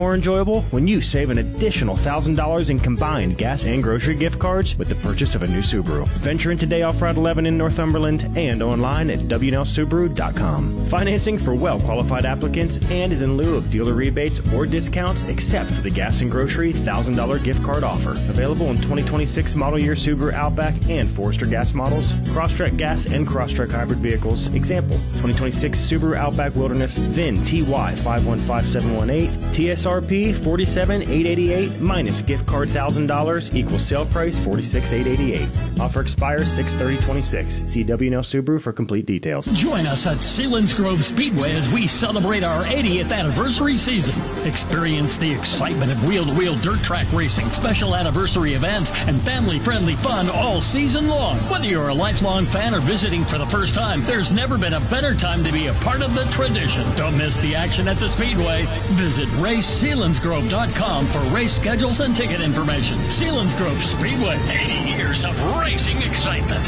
More enjoyable when you save an additional $1,000 in combined gas and grocery gift cards with the purchase of a new Subaru. Venture in today off Route 11 in Northumberland and online at WNLSubaru.com. Financing for well-qualified applicants and is in lieu of dealer rebates or discounts except for the gas and grocery $1,000 gift card offer. Available in 2026 model year Subaru Outback and Forester gas models, Crosstrek gas and Crosstrek hybrid vehicles. Example, 2026 Subaru Outback Wilderness, VIN TY 515718, TSRP 47,888 minus gift card $1,000 equals sale price $46,888. Offer expires 6/30/26. See WNL Subaru for complete details. Join us at Selinsgrove Speedway as we celebrate our 80th anniversary season. Experience the excitement of wheel-to-wheel dirt track racing, special anniversary events, and family-friendly fun all season long. Whether you're a lifelong fan or visiting for the first time, there's never been a better time to be a part of the tradition. Don't miss the action at the Speedway. Visit RaceSelinsgrove.com for race schedules and ticket information. Selinsgrove Speedway, 80 years of racing excitement.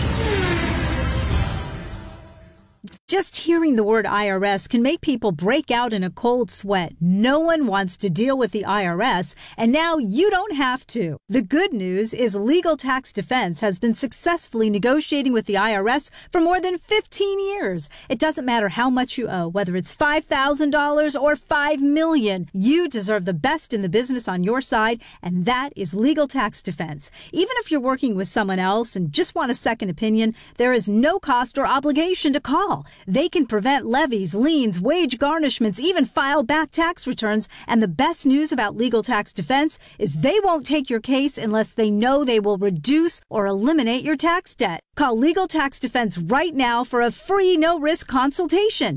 Just hearing the word IRS can make people break out in a cold sweat. No one wants to deal with the IRS, and now you don't have to. The good news is Legal Tax Defense has been successfully negotiating with the IRS for more than 15 years. It doesn't matter how much you owe, whether it's $5,000 or $5 million. You deserve the best in the business on your side, and that is Legal Tax Defense. Even if you're working with someone else and just want a second opinion, there is no cost or obligation to call. They can prevent levies, liens, wage garnishments, even file back tax returns. And the best news about Legal Tax Defense is they won't take your case unless they know they will reduce or eliminate your tax debt. Call Legal Tax Defense right now for a free no-risk consultation.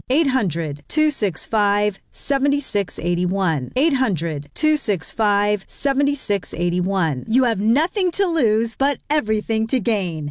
800-265-7681. 800-265-7681. You have nothing to lose but everything to gain.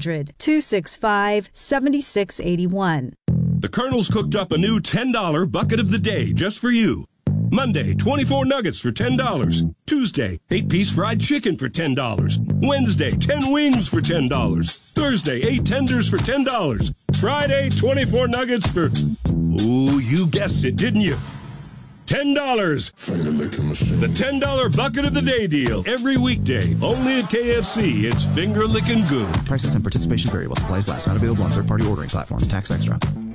800-265-7681. The Colonel's cooked up a new $10 bucket of the day just for you. Monday, 24 nuggets for $10. Tuesday, 8-piece fried chicken for $10. Wednesday, 10 wings for $10. Thursday, 8 tenders for $10. Friday, 24 nuggets for... Ooh, you guessed it, didn't you? $10. Finger licking machine. The $10 bucket of the day deal. Every weekday. Only at KFC. It's finger licking good. Prices and participation vary while supplies last. Not available on third-party ordering platforms. Tax extra.